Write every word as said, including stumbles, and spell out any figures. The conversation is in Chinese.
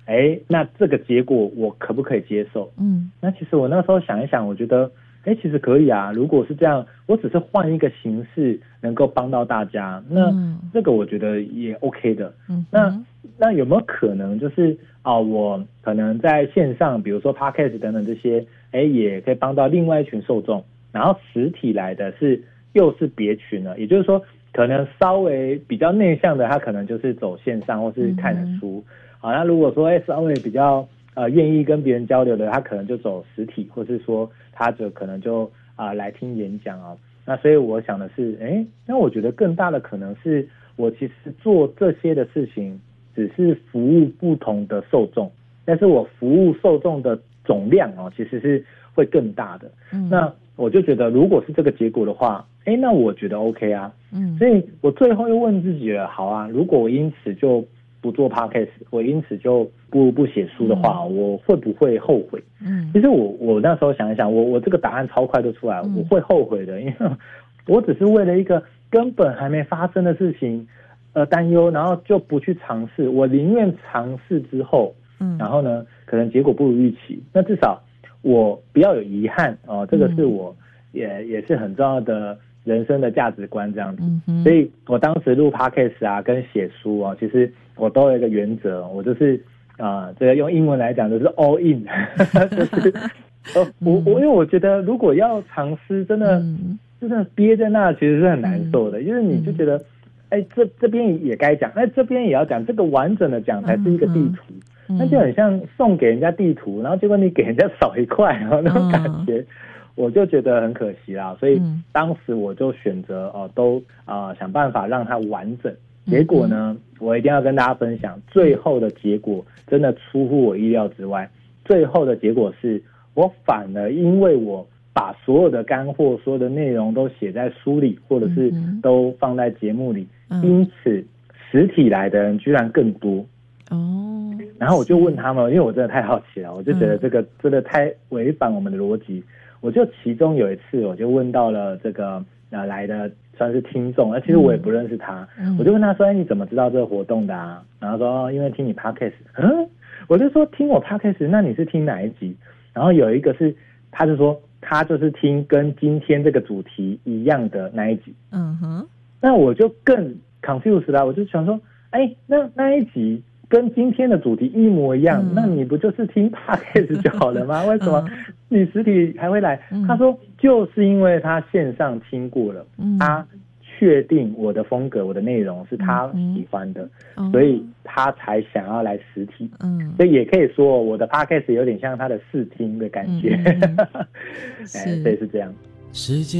哎，那这个结果我可不可以接受？嗯，那其实我那时候想一想，我觉得，哎，其实可以啊。如果是这样，我只是换一个形式，能够帮到大家，那、嗯、这个我觉得也 OK 的。嗯，那那有没有可能就是啊、呃，我可能在线上，比如说 Podcast 等等这些，哎，也可以帮到另外一群受众，然后实体来的是又是别群了，也就是说，可能稍微比较内向的，他可能就是走线上或是看的书。嗯好，那如果说哎稍微比较呃愿意跟别人交流的，他可能就走实体，或是说他就可能就啊、呃、来听演讲啊。那所以我想的是，哎，那我觉得更大的可能是我其实做这些的事情，只是服务不同的受众，但是我服务受众的总量哦，其实是会更大的。嗯，那我就觉得，如果是这个结果的话，哎，那我觉得 OK 啊。嗯，所以我最后又问自己了，好啊，如果我因此就不做 podcast， 我因此就不不写书的话、嗯，我会不会后悔？嗯，其实我我那时候想一想，我我这个答案超快就出来，嗯、我会后悔的，因为我只是为了一个根本还没发生的事情呃担忧，然后就不去尝试。我宁愿尝试之后，嗯，然后呢，可能结果不如预期，那至少我不要有遗憾哦、呃，这个是我也、嗯、也是很重要的。人生的价值观这样子、嗯，所以我当时录 podcast 啊，跟写书啊，其实我都有一个原则，我就是啊、呃，这个用英文来讲就是 all in， 就是呃，我我因为我觉得如果要尝试，真的、嗯、真的憋在那，其实是很难受的，因、嗯、为你就觉得，哎、欸，这这边也该讲，哎、欸，这边也要讲，这个完整的讲才是一个地图，嗯、那就很像送给人家地图，然后结果你给人家少一块，然后那种感觉。嗯我就觉得很可惜啦，所以当时我就选择哦、呃，都啊、呃、想办法让它完整。结果呢，我一定要跟大家分享，最后的结果真的出乎我意料之外。最后的结果是我反而因为我把所有的干货、所有的内容都写在书里，或者是都放在节目里，因此实体来的人居然更多。哦，然后我就问他们，因为我真的太好奇了，我就觉得这个真的太违反我们的逻辑。我就其中有一次，我就问到了这个呃来的算是听众，那其实我也不认识他，嗯、我就问他说：“哎，你怎么知道这个活动的啊？”然后说：“哦、因为听你 podcast。”嗯，我就说听我 podcast， 那你是听哪一集？然后有一个是，他就说他就是听跟今天这个主题一样的那一集。嗯哼，那我就更 confused 啦，我就想说，哎，那那一集。跟今天的主题一模一样、嗯，那你不就是听 podcast 就好了吗？为什么你实体还会来、嗯？他说就是因为他线上听过了，嗯、他确定我的风格、我的内容是他喜欢的，嗯、所以他才想要来实体。嗯，所以也可以说我的 podcast 有点像他的试听的感觉，嗯嗯、哎，所以是这样。时间